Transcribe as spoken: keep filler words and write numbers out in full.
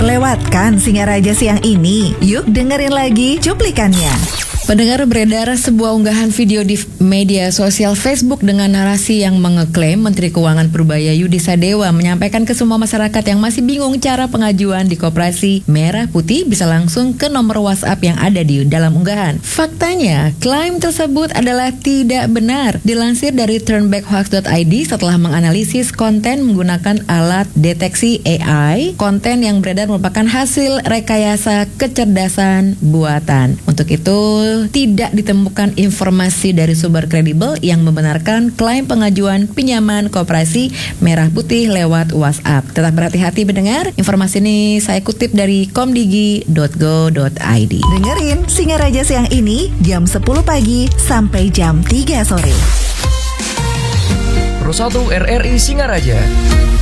terlewatkan Singaraja siang ini? Yuk dengerin lagi cuplikannya. Pendengar, beredar sebuah unggahan video di media sosial Facebook dengan narasi yang mengeklaim Menteri Keuangan Purbaya Yudi Sadewa menyampaikan ke semua masyarakat yang masih bingung cara pengajuan di Koperasi Merah Putih bisa langsung ke nomor WhatsApp yang ada di dalam unggahan. Faktanya, klaim tersebut adalah tidak benar. Dilansir dari turnbackhoax dot i d setelah menganalisis konten menggunakan alat deteksi A I, konten yang beredar merupakan hasil rekayasa kecerdasan buatan. Untuk itu, tidak ditemukan informasi dari sumber kredibel yang membenarkan klaim pengajuan pinjaman Koperasi Merah Putih lewat WhatsApp. Tetap berhati-hati mendengar. Informasi ini saya kutip dari komdigi dot go dot i d. Dengerin Singaraja siang ini jam sepuluh pagi sampai jam tiga sore. Pro satu R R I Singaraja.